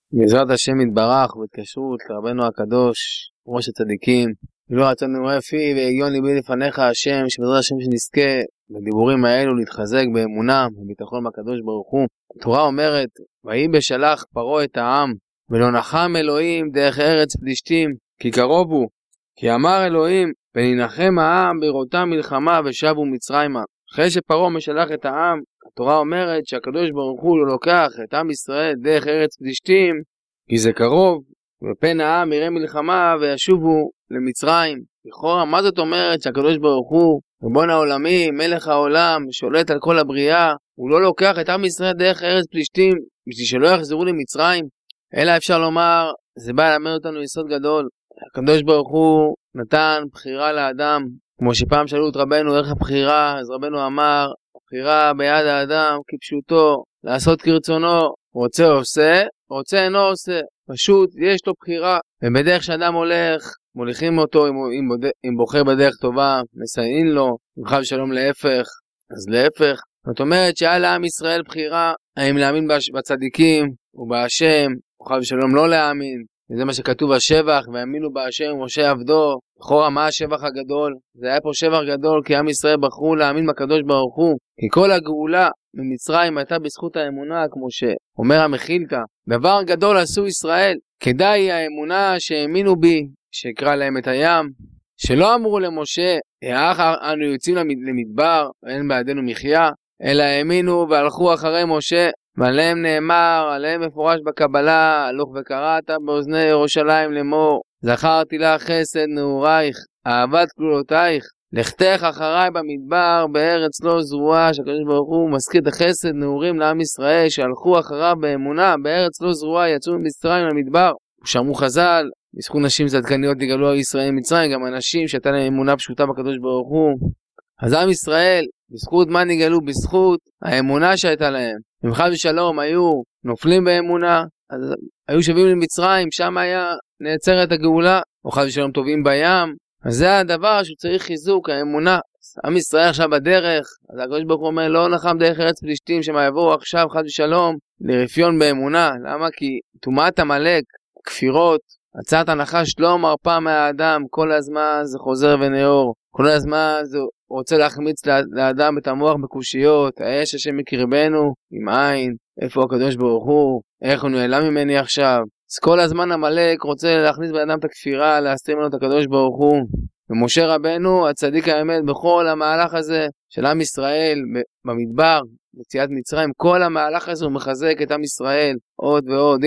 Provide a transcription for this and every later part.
בעזרת השם יתברך בהתקשרות לרבנו הקדוש, ראש הצדיקים, לא רצון רפי והגיון ליבי לפניך השם, שבעזרת השם שנזכה בדיבורים האלו להתחזק באמונה וביטחון בקדוש ברוך הוא. התורה אומרת, ויהי בשלח פרעה את העם, ולא נחם אלוהים דרך ארץ פלישתים, כי קרוב הוא. כי אמר אלוהים, ונינחם העם בראותם מלחמה ושבו מצרימה. אחרי שפרעה משלח את העם, התורה אומרת שהקדוש ברוך הוא לא לוקח את עם ישראל דרך ארץ פלישתים, כי זה קרוב, ופן העם יראה מלחמה וישובו למצרים. לכאורה, מה זאת אומרת שהקדוש ברוך הוא, ריבון העולמים, מלך העולם, שולט על כל הבריאה, הוא לא לוקח את עם ישראל דרך ארץ פלישתים, בשביל שלא יחזרו למצרים? אלא אפשר לומר, זה בא ללמד אותנו יסוד גדול. הקדוש ברוך הוא נתן בחירה לאדם, כמו שפעם שאלו את רבנו איך הבחירה, אז רבנו אמר, הבחירה ביד האדם כפשוטו, לעשות כרצונו, רוצה עושה, רוצה אינו עושה, פשוט יש לו בחירה. ובדרך שאדם הולך, מוליכים אותו, אם בוחר בדרך טובה, מסייעים לו, אם חב שלום להפך, אז להפך. זאת אומרת שהיה לעם ישראל בחירה, האם להאמין בצדיקים ובהשם, או חב שלום לא להאמין. וזה מה שכתוב השבח, והאמינו בהשם משה עבדו. לכאורה מה השבח הגדול? זה היה פה שבח גדול, כי עם ישראל בחרו להאמין בקדוש ברוך הוא. כי כל הגאולה ממצרים הייתה בזכות האמונה, כמו שאומר המחילתא. דבר גדול עשו ישראל, כדאי האמונה שהאמינו בי, שיקרא להם את הים. שלא אמרו למשה, איך אנו יוצאים למדבר, אין בעדנו מחיה, אלא האמינו והלכו אחרי משה. ועליהם נאמר, עליהם מפורש בקבלה, הלוך וקראת באוזני ירושלים לאמור, זכרתי לך חסד נעורייך, אהבת כלולותייך, לכתך אחריי במדבר, בארץ לא זרועה. שהקדוש ברוך הוא מזכיר את החסד נעורים לעם ישראל, שהלכו אחריו באמונה, בארץ לא זרועה, יצאו ממצרים למדבר. ושמעו חז"ל, בזכות נשים צדקניות נגאלו ישראל ממצרים, גם אנשים שהייתה להם אמונה פשוטה בקדוש ברוך הוא. אז עם ישראל, בזכות מה נגאלו? בזכות האמונה שהייתה להם. אם חס ושלום היו נופלים באמונה, אז היו שבים למצרים, שם היה נעצרת הגאולה, או חס ושלום טובים בים. אז זה הדבר שצריך חיזוק, האמונה. עם ישראל עכשיו בדרך, אז הקדוש ברוך הוא אומר, לא נחם דרך ארץ פלישתים, שמה יבואו עכשיו חס ושלום לרפיון באמונה. למה? כי טומאת עמלק, כפירות, עצת הנחש לא מרפה מהאדם, כל הזמן זה חוזר ונאור, כל הזמן זה רוצה להחמיץ לאדם את המוח בקושיות, האש השם מקרבנו, עם עין, איפה הקדוש ברוך הוא, איך הוא נעלם ממני עכשיו. אז כל הזמן המלאק רוצה להכניס באדם את הכפירה, להסתיר ממנו את הקדוש ברוך הוא. ומשה רבנו, הצדיק האמת, בכל המהלך הזה של עם ישראל במדבר, ביציאת מצרים, כל המהלך הזה הוא מחזק את עם ישראל עוד ועוד.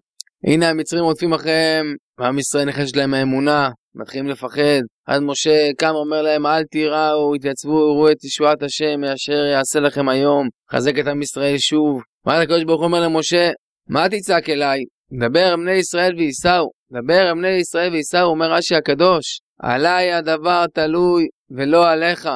הנה המצרים רודפים אחריהם, ועם ישראל נחש להם האמונה, מתחילים לפחד. אז משה קם אומר להם, אל תיראו, התייצבו, ראו את ישועת השם, אשר יעשה לכם היום, חזק את עם ישראל שוב. ואז הקדוש ברוך הוא אומר למשה, מה תצעק אליי? דבר בני ישראל וייסעו, דבר בני ישראל וייסעו, אומר רש"י הקדוש, עליי הדבר תלוי ולא עליך.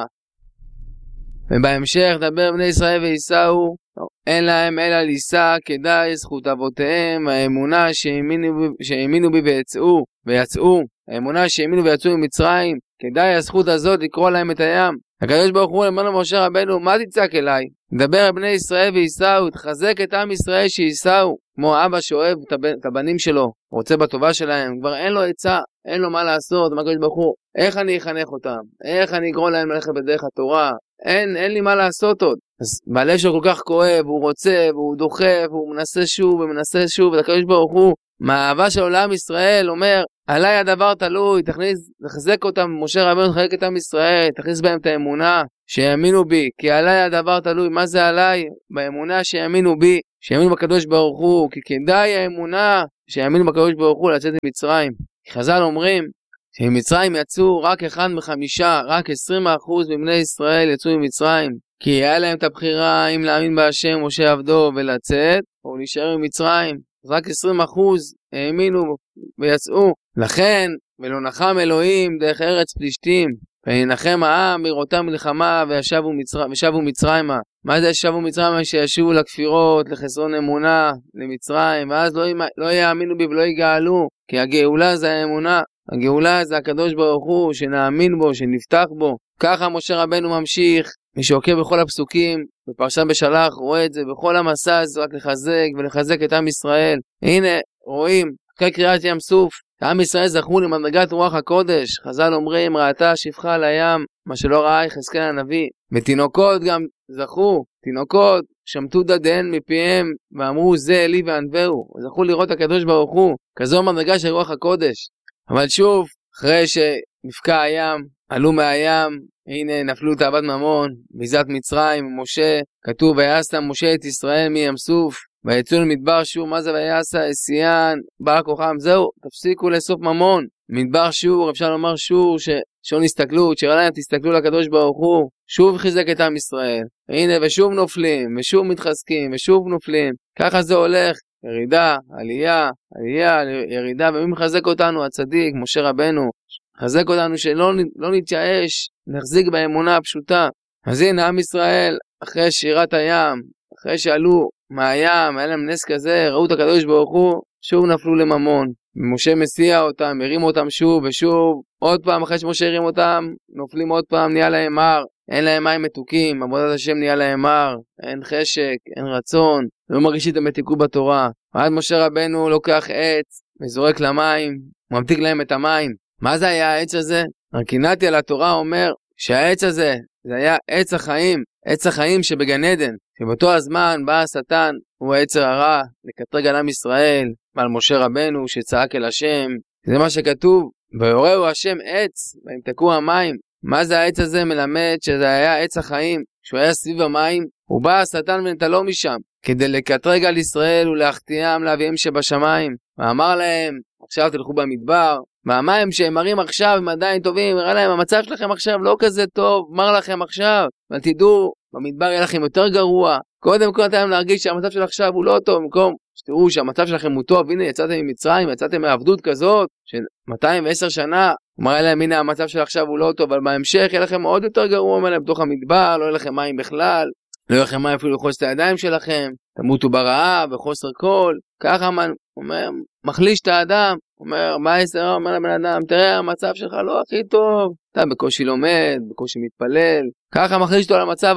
ובהמשך, דבר בני ישראל וייסעו, אין להם אלא ליסע, כדאי זכות אבותיהם, האמונה שהאמינו בי ויצאו, האמונה שהאמינו ויצאו ממצרים, כדאי הזכות הזאת לקרוא להם את הים. הקדוש ברוך הוא אמר למשה רבנו, מה תצעק אליי? דבר על בני ישראל וייסעו, תחזק את עם ישראל שייסעו, כמו אבא שאוהב את הבנים שלו, רוצה בטובה שלהם, כבר אין לו עצה, אין לו מה לעשות. מה הקדוש ברוך הוא, איך אני אחנך אותם? איך אני אגרום להם ללכת בדרך התורה? אין לי מה לעשות עוד. אז בלב שלו כל כך כואב, הוא רוצה, והוא דוחף, והוא מנסה שוב ומנסה שוב, והקדוש ברוך הוא, מהאהבה של עולם ישראל, אומר, עליי הדבר תלוי, תחזק אותם, משה רבנו תחזק את עם ישראל, תכניס בהם את האמונה, שיאמינו בי, כי עליי הדבר תלוי. מה זה עליי? באמונה שיאמינו בי, שיאמינו בקדוש ברוך הוא, כי כדאי האמונה שיאמינו בקדוש ברוך הוא לצאת ממצרים. חז"ל אומרים, שממצרים יצאו רק 1/5, רק 20% מבני ישראל יצאו ממצרים, כי היה להם את הבחירה אם להאמין בהשם משה עבדו ולצאת, או להישאר ממצרים. רק 20% האמינו ויצאו. לכן, ולא נחם אלוהים דרך ארץ פלישתים, ונינחם העם בראותם מלחמה ושבו מצרימה. מה זה שבו מצרימה? שישובו לכפירות, לחסרון אמונה, למצרים, ואז לא יאמינו בי ולא יגאלו, כי הגאולה זה האמונה. הגאולה זה הקדוש ברוך הוא, שנאמין בו, שנפתח בו. ככה משה רבנו ממשיך מי שעוקב בכל הפסוקים, בפרשת בשלח, רואה את זה, בכל המסע הזה רק לחזק ולחזק את עם ישראל. הנה, רואים, אחרי קריאת ים סוף, עם ישראל זכו למדרגת רוח הקודש. חז"ל אומרים, ראתה שפחה על הים, מה שלא ראה יחזקאל הנביא. ותינוקות גם זכו, תינוקות שמטו דדיהן מפיהם, ואמרו זה אלי וענווהו. זכו לראות הקדוש ברוך הוא, כזו מדרגה של רוח הקודש. אבל שוב, אחרי שנפקע הים, עלו מהים, הנה נפלו תאוות ממון, ביזת מצרים, משה, כתוב ויעשה משה את ישראל מים סוף, ויצאו למדבר שור. מה זה ויעשה? אסיין, בר כוכם. זהו, תפסיקו לאסוף ממון. מדבר שור, אפשר לומר שור, שעון הסתכלות, שראה להם תסתכלו לקדוש ברוך הוא. שוב חיזק את עם ישראל. הנה ושוב נופלים, ושוב מתחזקים, ושוב נופלים. ככה זה הולך, ירידה, עלייה, עלייה, ירידה. ומי מחזק אותנו? הצדיק, משה רבנו. חזק אותנו שלא נתייאש, נחזיק באמונה הפשוטה. אז הנה עם ישראל, אחרי שירת הים, אחרי שעלו מהים, היה להם נס כזה, ראו את הקדוש ברוך הוא, שוב נפלו לממון. משה מסיע אותם, הרים אותם שוב ושוב, עוד פעם אחרי שמשה הרים אותם, נופלים עוד פעם, נהיה להם מר, אין להם מים מתוקים, עבודת השם נהיה להם מר, אין חשק, אין רצון, לא מרגישים את המתיקות בתורה. עד משה רבנו לוקח עץ, וזורק למים, ממתיק להם את המים. מה זה היה העץ הזה? הרקינתי על התורה אומר שהעץ הזה, זה היה עץ החיים, עץ החיים שבגן עדן, שבאותו הזמן בא השטן, הוא העצר הרע, לקטרג על עם ישראל, ועל משה רבנו שצעק אל השם. זה מה שכתוב, ויורהו השם עץ, וימתקו המים. מה זה העץ הזה? מלמד שזה היה עץ החיים, שהוא היה סביב המים, הוא בא השטן ונטלו משם, כדי לקטרג על ישראל ולהחטיאם לאביהם שבשמיים. ואמר להם, עכשיו תלכו במדבר, והמים שהם מראים עכשיו הם עדיין טובים, הראה להם המצב שלכם עכשיו לא כזה טוב, מר לכם עכשיו, אבל תדעו, במדבר יהיה לכם יותר גרוע. קודם כל אתם להרגיש שהמצב של עכשיו הוא לא טוב, במקום שתראו שהמצב שלכם הוא טוב. הנה יצאתם ממצרים, יצאתם מעבדות כזאת של 210 שנה, הוא מראה להם הנה המצב של עכשיו הוא לא טוב, אבל בהמשך יהיה לכם עוד יותר גרוע מלהם בתוך המדבר, לא יהיה לכם מים בכלל, לא יהיה לכם מים אפילו לחוש את הידיים שלכם, תמותו ברעב וחוסר כל. ככה אומר, מחליש את האדם, אומר, מה יסר? אומר לבן אדם, תראה המצב שלך לא הכי טוב, אתה בקושי לומד, בקושי מתפלל. ככה מחליש אותו על המצב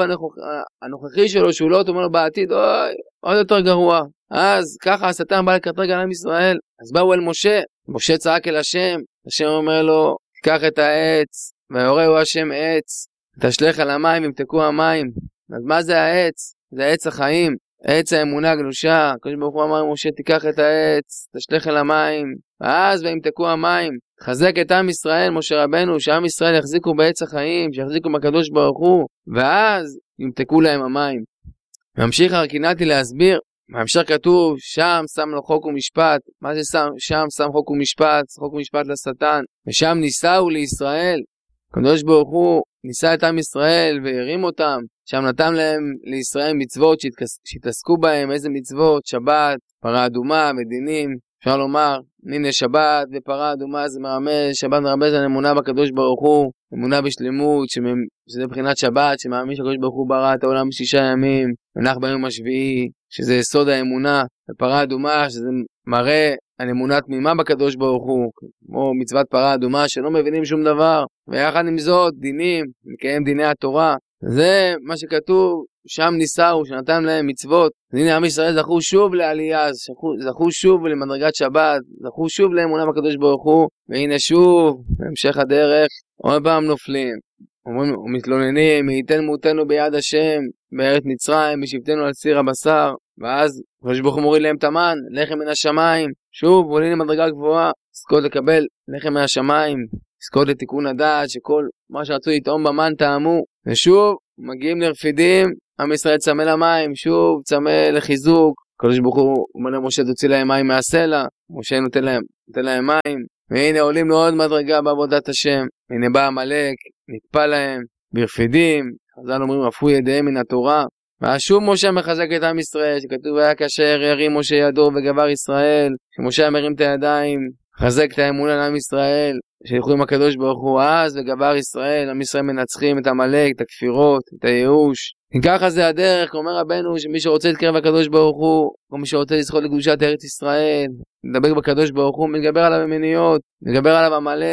הנוכחי שלו, שהוא לא אומר לו בעתיד, אוי, עוד יותר גרוע. אז ככה השטן בא לקטרג על עם ישראל. אז באו אל משה, משה צעק אל השם, השם אומר לו, תיקח את העץ, ויורהו השם עץ, תשלך על המים וימתקו המים. אז מה זה העץ? זה עץ החיים, עץ האמונה הקדושה. הקדוש ברוך הוא אמר למשה, תיקח את העץ, תשלך אל המים, ואז וימתקו המים. חזק את עם ישראל, משה רבנו, שעם ישראל יחזיקו בעץ החיים, שיחזיקו בקדוש ברוך הוא, ואז ימתקו להם המים. ממשיך הרקינתי להסביר, בהמשך כתוב, שם שם לו חוק ומשפט. מה זה שם שם חוק ומשפט? חוק ומשפט לשטן. ושם ניסהו לישראל. הקדוש ברוך הוא ניסה את עם ישראל והרים אותם. שם נתן להם לישראל מצוות שהתעסקו בהם. איזה מצוות? שבת, פרה אדומה ודינים. אפשר לומר, הנה שבת ופרה אדומה זה מרמז, שבת מרמז על אמונה בקדוש ברוך הוא, אמונה בשלמות, שזה בחינת שבת, שמאמין שהקדוש ברוך הוא ברא את העולם ב6 ימים, ונח ביום השביעי, שזה יסוד האמונה. ופרה אדומה, שזה מראה על אמונה תמימה בקדוש ברוך הוא, כמו מצוות פרה אדומה שלא מבינים שום דבר, ויחד עם זאת דינים, מקיים דיני התורה. זה מה שכתוב, שם ניסהו, שנתן להם מצוות. הנה עם ישראל זכו שוב לעלייה, זכו שוב למדרגת שבת, זכו שוב לאמונה בקדוש ברוך הוא, והנה שוב, בהמשך הדרך, עוד פעם נופלים. אומרים ומתלוננים, ייתן מותנו ביד השם, בארץ מצרים, בשבתנו על סיר הבשר. ואז הקדוש ברוך הוא מוריד להם את המן, לחם מן השמיים. שוב עולים למדרגה גבוהה, זכות לקבל לחם מהשמיים, זכות לתיקון הדעת, שכל מה שרצו לטעום במן טעמו. ושוב מגיעים לרפידים, עם ישראל צמא למים, שוב צמא לחיזוק. הקדוש ברוך הוא אומר למשה, תוציא להם מים מהסלע. משה נותן להם מים. והנה עולים לעוד מדרגה בעבודת השם. הנה בא עמלק, נטפל להם ברפידים, חז"ל אומרים רפו ידיהם מן התורה. ואז שוב משה מחזק את עם ישראל, שכתוב היה כאשר ירים משה ידו וגבר ישראל. שמשה מרים את הידיים, חזק את האמונה לעם ישראל, שילכו עם הקדוש ברוך הוא. אז וגבר ישראל, עם ישראל מנצחים את עמלק, את הכפירות, את הייאוש. ככה זה הדרך. אומר רבנו שמי שרוצה להתקרב לקדוש ברוך הוא, או מי שרוצה לזכות לקדושת ארץ ישראל, לדבק בקדוש ברוך הוא, מתגבר עליו במניות, מתגבר עליו עמלק,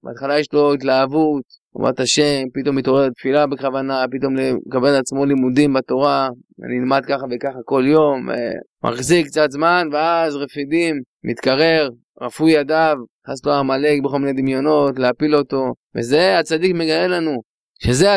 בהתחלה יש לו התלהבות, תורת השם, פתאום מתעורר תפילה בכוונה, פתאום לקבל לעצמו לימודים בתורה, נלמד ככה וככה כל יום, מחזיק קצת זמן, ואז רפידים, מתקרר, רפו ידיו, חס לו המלאק בכל מיני דמיונות, להפיל אותו, וזה הצדיק מגלה לנו, שזה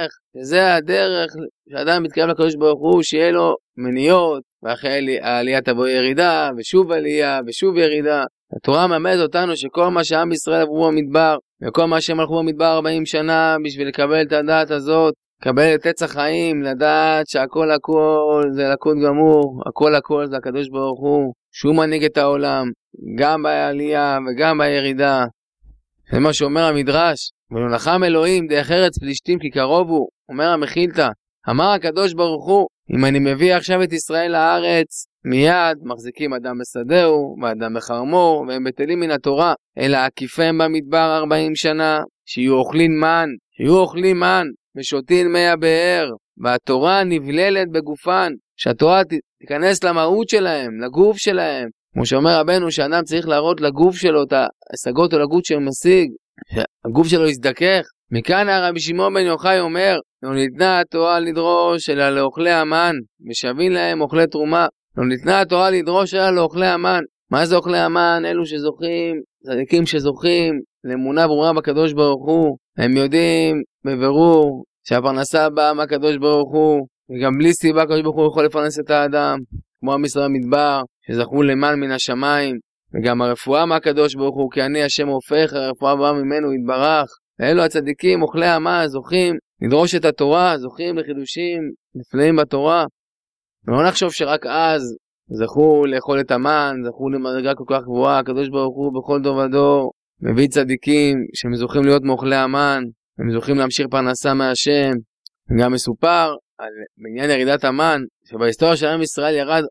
הדרך, שאדם מתקרב לקדוש ברוך הוא, שיהיה לו מניות, ואחרי העלייה תבוא ירידה, ושוב עלייה, ושוב ירידה. התורה מלמדת אותנו שכל מה שעם ישראל עברו במדבר, וכל מה שהם הלכו במדבר 40 שנה, בשביל לקבל את הדעת הזאת, לקבל את עץ החיים, לדעת שהכל הכל זה לקות גמור, הכל זה הקדוש ברוך הוא, שהוא מנהיג את העולם, גם בעלייה וגם בירידה. זה מה שאומר המדרש, ולא נחם אלוהים דרך ארץ פלישתים כי קרוב הוא, אומר המחילתא, אמר הקדוש ברוך הוא, אם אני מביא עכשיו את ישראל לארץ, מיד מחזיקים אדם בשדהו, ואדם בחרמו, והם בטלים מן התורה, אלא עקיפם במדבר 40 שנה, שיהיו אוכלים מן, ושותים מי הבאר, והתורה נבללת בגופן, שהתורה תיכנס למהות שלהם, לגוף שלהם, כמו שאומר רבנו שאדם צריך להראות לגוף שלו את ההשגות או לגוף שהוא משיג, שהגוף שלו יזדכך. מכאן הרבי שמעון בן יוחאי אומר, לא ניתנה התורה לדרוש אלא לאוכלי המן, ושווין להם אוכלי תרומה. לא ניתנה התורה לדרוש אלא לאוכלי המן. מה זה אוכלי המן? אלו שזוכים, צדיקים שזוכים לאמונה ברורה בקדוש ברוך הוא, הם יודעים בבירור שהפרנסה באה מהקדוש ברוך הוא, וגם בלי סיבה הקדוש ברוך הוא יכול לפרנס את האדם, כמו עם ישראל במדבר, שזכו למען מן השמיים, וגם הרפואה מהקדוש ברוך הוא, כי אני השם הופך, הרפואה באה ממנו יתברך. ואלו הצדיקים, אוכלי המן, זוכים לדרוש את התורה, זוכים לחידושים נפלאים בתורה. ולא נחשוב שרק אז זכו לאכול את המן, זכו למדרגה כל כך גבוהה, הקדוש ברוך הוא בכל דור ודור מביא צדיקים שהם זוכים להיות מאוכלי המן, הם זוכים להמשיך פרנסה מהשם. גם מסופר בעניין ירידת המן, שבהיסטוריה של עם ישראל ירד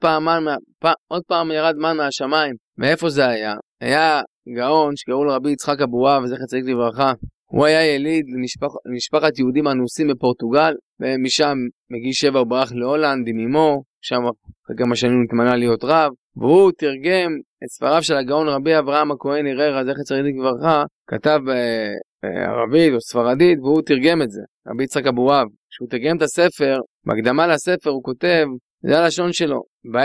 עוד פעם ירד מן מהשמיים. מאיפה זה היה? היה גאון שקראו לו רבי יצחק אבואב, וזכר צדיק לברכה. הוא היה יליד למשפחת יהודים אנוסים בפורטוגל, ומשם מגיל 7 הוא ברח להולנד עם אמו, שם אחרי כמה שנים התמנה להיות רב, והוא תרגם את ספריו של הגאון רבי אברהם הכהן הררה, זכר צדיק לברכה, כתב בערבית או ספרדית, והוא תרגם את זה, רבי יצחק אבואב. כשהוא תרגם את הספר, בהקדמה לספר הוא כותב, זה הלשון שלו,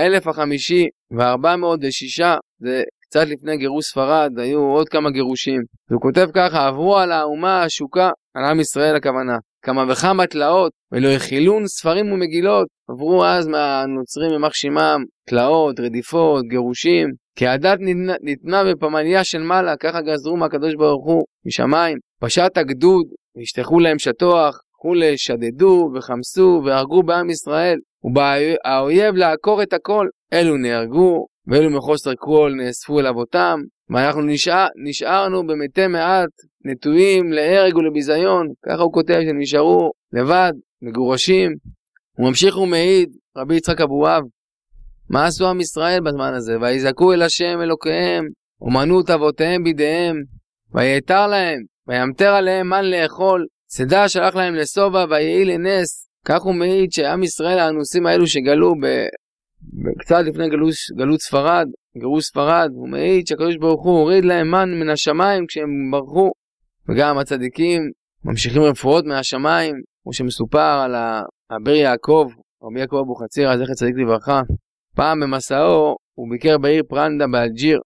ב-1406, זה קצת לפני גירוש ספרד, היו עוד כמה גירושים. והוא כותב ככה, עברו על האומה השוקה, על עם ישראל הכוונה, כמה וכמה תלאות, ולא החילון ספרים ומגילות, עברו אז מהנוצרים ממח שמם, תלאות, רדיפות, גירושים, כי הדת ניתנה בפמליה של מעלה, ככה גזרו מהקדוש ברוך הוא, משמיים, פשט הגדוד, והשתחו להם שטוח, כולי שדדו וחמסו והרגו בעם ישראל, ובאויב לעקור את הכל, אלו נהרגו, ואלו מחוסר כל נאספו אל אבותם, ואנחנו נשארנו במתי מעט, נטועים להרג ולביזיון, ככה הוא כותב שנשארו לבד, מגורשים. הוא ממשיך ומעיד, רבי יצחק אבואב, מה עשו עם ישראל בזמן הזה? ויזעקו אל השם אלוקיהם, ומנו את אבותיהם בידיהם, ויתר להם, וימתר עליהם מן לאכול, צדה שלח להם לסובה ויהי לנס. כך הוא מעיד שעם ישראל האנוסים האלו שגלו קצת לפני גלות ספרד, גירוש ספרד, הוא מעיד שהקדוש ברוך הוא הוריד להם מן מן השמיים כשהם ברחו, וגם הצדיקים ממשיכים רפואות מהשמיים, כמו שמסופר על הבר יעקב, רבי יעקב אבוחצירא, זכר צדיק לברכה. פעם במסעו הוא ביקר בעיר פרנדה באלג'יר,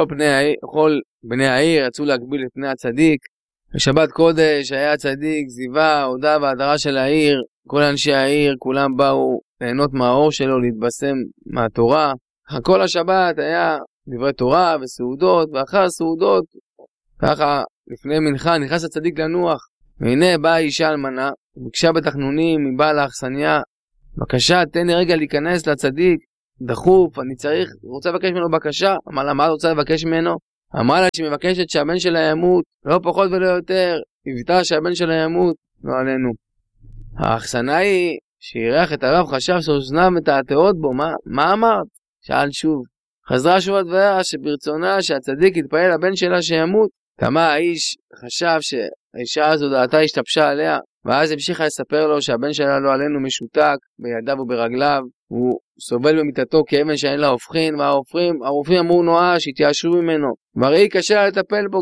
כל בני העיר רצו להגביל את פני הצדיק. בשבת קודש היה הצדיק זיווה, הודעה והדרה של העיר, כל אנשי העיר כולם באו ליהנות מהאור שלו, להתבשם מהתורה. כל השבת היה דברי תורה וסעודות, ואחר סעודות ככה לפני מנחה נכנס הצדיק לנוח, והנה באה אישה אלמנה, ביקשה בתחנונים מבעל האכסניה, בבקשה תן לי רגע להיכנס לצדיק דחוף, אני רוצה לבקש ממנו בקשה. אמר לה, מה את רוצה לבקש ממנו? אמרה לה שהיא מבקשת שהבן שלה ימות, לא פחות ולא יותר, הבטחה שהבן שלה ימות, לא עלינו. האכסניה היא שירח את הרב, חשב שאוזניו מתעתעות בו. מה אמרת? שאל שוב. חזרה שוב הדברה שברצונה שהצדיק יתפעל לבן שלה שימות. כמה האיש חשב שהאישה הזו דעתה השתבשה עליה, ואז המשיכה לספר לו שהבן שלה לא עלינו משותק בידיו וברגליו, הוא סובל במיטתו כאבן שאין לה הופכין, והרופאים אמרו נואש, התייאשו ממנו, והרי קשה לטפל בו גם,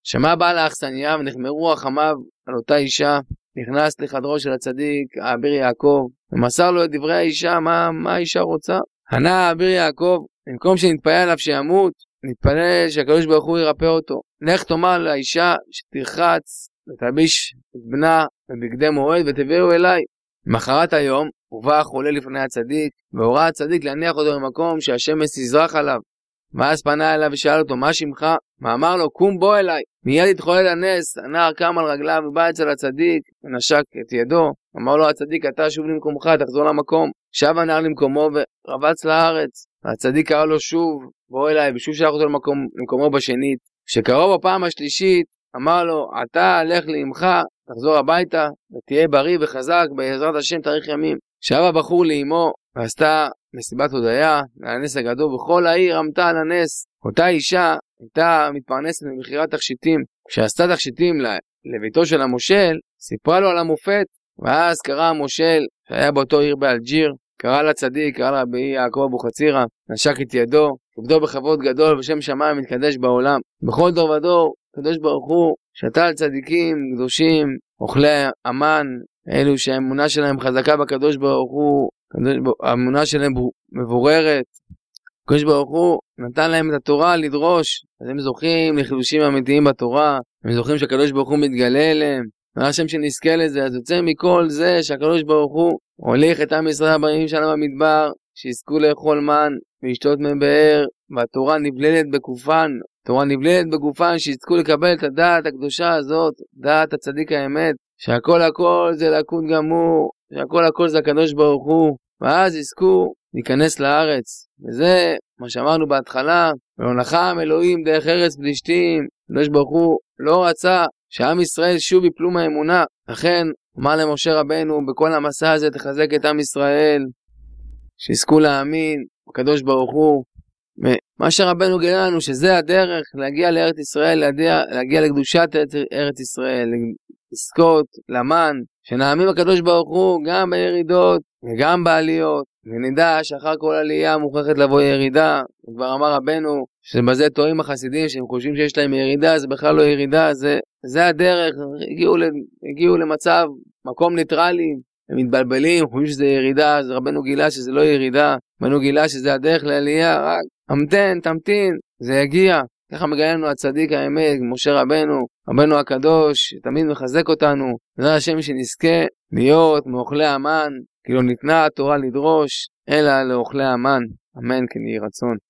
שמע בעל האכסניה ונחמרו רחמיו על אותה אישה, נכנס לחדרו של הצדיק האביר יעקב ומסר לו את דברי האישה, מה האישה רוצה. ענה האביר יעקב, במקום שנתפלל עליו שימות, נתפלל שהקדוש ברוך הוא ירפא אותו. לך תאמר לאישה שתרחץ ותלביש את בנה בבגדי מועד ותביאו אליי. מחרת היום הובא החולה לפני הצדיק, והורה הצדיק להניח אותו במקום שהשמש תזרח עליו. ואז פנה אליו ושאל אותו, מה שמך? ואמר לו, קום בוא אליי. מיד התחולל הנס, הנער קם על רגליו ובא אצל הצדיק ונשק את ידו. אמר לו הצדיק, אתה שוב למקומך, תחזור למקום. שב הנער למקומו ורבץ לארץ. והצדיק קרא לו שוב, בוא אליי, ושוב שלח אותו למקומו בשנית. כשקרוב בפעם השלישית, אמר לו, אתה לך לאמך, תחזור הביתה ותהיה בריא וחזק, בעזרת השם תאריך ימים. שב הבחור לאמו ועשתה מסיבת הודיה על הנס הגדול, וכל העיר עמתה על הנס. אותה אישה הייתה מתפרנסת ממכירת תכשיטים. כשעשתה תכשיטים לביתו של המושל, סיפרה לו על המופת, ואז קרא המושל שהיה באותו עיר באלג'יר, קרא לצדיק, קרא רבי יעקב אבוחצירא, נשק את ידו, כבדו בכבוד גדול בשם שמיים מתקדש בעולם. בכל דור ודור הקדוש ברוך הוא שתל צדיקים קדושים, אוכלי המן, אלו שהאמונה שלהם חזקה בקדוש ברוך הוא, האמונה שלהם מבוררת. הקדוש ברוך הוא נתן להם את התורה לדרוש, אז הם זוכים לחידושים אמיתיים בתורה, הם זוכים שהקדוש ברוך הוא מתגלה אליהם, והשם שנזכה לזה. אז יוצא מכל זה שהקדוש ברוך הוא הוליך את עם ישראל 40 שנה במדבר, שיזכו לאכול מן ולשתות מבאר, והתורה נבללת בגופן, תורה נבללת בגופן, שיזכו לקבל את הדעת הקדושה הזאת, דעת הצדיק האמת, שהכל הכל זה לקות גמור, שהכל הכל זה הקדוש ברוך הוא, ואז יזכו להיכנס לארץ. וזה מה שאמרנו בהתחלה, ולא נחם אלוהים דרך ארץ פלישתים. הקדוש ברוך הוא לא רצה שעם ישראל שוב יפלו מהאמונה, לכן אמר למשה רבנו בכל המסע הזה, תחזק את עם ישראל שיזכו להאמין הקדוש ברוך הוא. מה שרבנו גילה לנו שזה הדרך להגיע לארץ ישראל, להגיע לקדושת ארץ ישראל, לזכות למן, שנאמין הקדוש ברוך הוא גם בירידות וגם בעליות, ונדע שאחר כל עלייה מוכרחת לבוא ירידה. וכבר אמר רבנו שבזה טועים החסידים, שהם חושבים שיש להם ירידה, זה בכלל לא ירידה, זה הדרך. הגיעו למצב, מקום ניטרלי, הם מתבלבלים, חושבים שזה ירידה, אז רבנו גילה שזה לא ירידה, רבנו גילה שזה הדרך לעלייה, רק תמתין, זה יגיע. ככה מגלה לנו הצדיק האמת, משה רבנו הקדוש, תמיד מחזק אותנו, זה השם שנזכה להיות מאוכלי המן, כי לא ניתנה התורה לדרוש, אלא לאוכלי המן. אמן כן יהי רצון.